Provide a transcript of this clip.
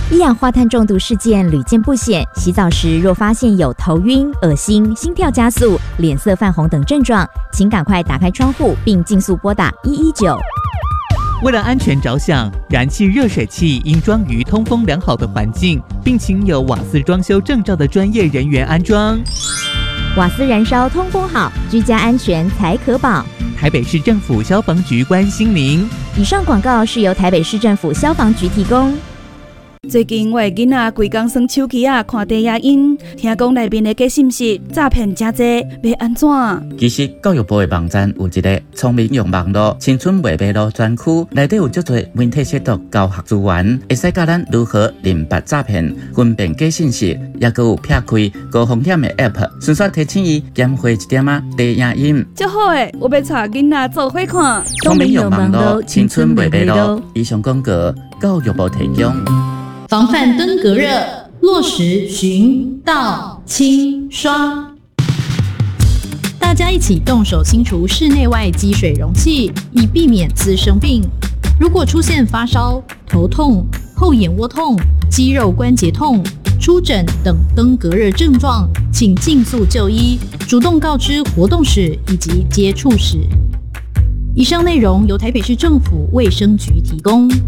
一氧化碳中毒事件屡见不鲜，洗澡时若发现有头晕、恶心、心跳加速、脸色泛红等症状，请赶快打开窗户并尽速拨打119。 为了安全着想，燃气热水器应装于通风良好的环境，并请有瓦斯装修证照的专业人员安装。 瓦斯燃烧通风好，居家安全才可保。 台北市政府消防局关心您。 以上广告是由台北市政府消防局提供。 最近我的囡仔规工耍手机看低影音，听讲内面的假信息诈骗真多，要安怎？ 其实教育部的网站有一个聪明用网络青春未迷路专区，内底有足多媒体识读教学资源，会使教咱如何认别诈骗、分辨假信息，也佮有撇开高风险的 App， 顺续提醒伊减花一点低影音。 真好诶，我要带囡仔做伙看。 聪明用网络青春未迷路。以上广告教育部提供。 防范登革热，落实巡、倒、清、刷。大家一起动手清除室内外积水容器，以避免滋生病。如果出现发烧、头痛、后眼窝痛、肌肉关节痛、出疹等登革热症状，请尽速就医，主动告知活动史以及接触史。以上内容由台北市政府卫生局提供。